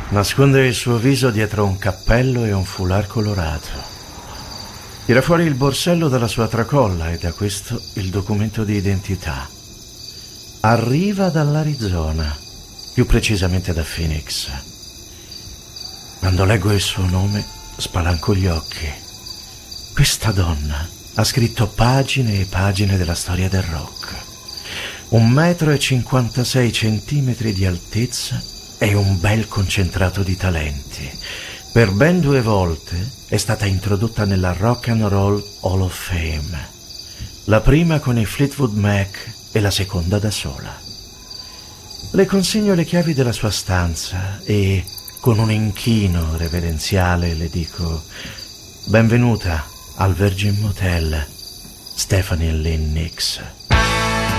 Nasconde il suo viso dietro un cappello e un foulard colorato. Tira fuori il borsello dalla sua tracolla e da questo il documento di identità. Arriva dall'Arizona, più precisamente da Phoenix. Quando leggo il suo nome, spalanco gli occhi. Questa donna ha scritto pagine e pagine della storia del rock. 1,56 metri di altezza e un bel concentrato di talenti. Per ben 2 volte è stata introdotta nella Rock and Roll Hall of Fame. La prima con i Fleetwood Mac e la seconda da sola. Le consegno le chiavi della sua stanza e, con un inchino reverenziale, le dico: benvenuta al Virgin Motel, Stephanie Lynn Nix.